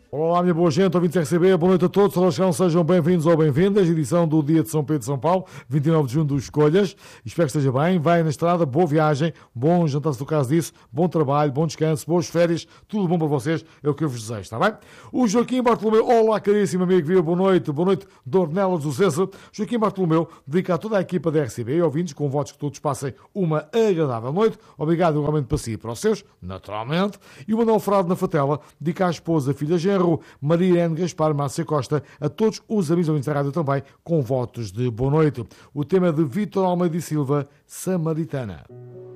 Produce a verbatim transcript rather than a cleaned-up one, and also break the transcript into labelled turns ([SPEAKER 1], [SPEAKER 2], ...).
[SPEAKER 1] Olá, minha boa gente, ouvintes R C B, boa noite a todos, relaxão, sejam bem-vindos ou bem-vindas, edição do Dia de São Pedro de São Paulo, vinte e nove de junho dos Escolhas, espero que esteja bem, vai na estrada, boa viagem, bom jantar se do caso disso, bom trabalho, bom descanso, boas férias, tudo bom para vocês, é o que eu vos desejo, está bem? O Joaquim Bartolomeu, olá caríssimo amigo, viva, boa noite, boa noite, Dornelas do César. Joaquim Bartolomeu, dedica a toda a equipa da R C B e ouvintes, com votos que todos passem uma agradável noite, obrigado igualmente para si e para os seus, naturalmente, e o Manuel Frado na Fatela, dedica à esposa, filha genro, Maria N. Gaspar, Márcia Costa, a todos os amigos ouvintes da rádio também, com votos de boa noite. O tema de Vítor Almeida e Silva, Samaritana.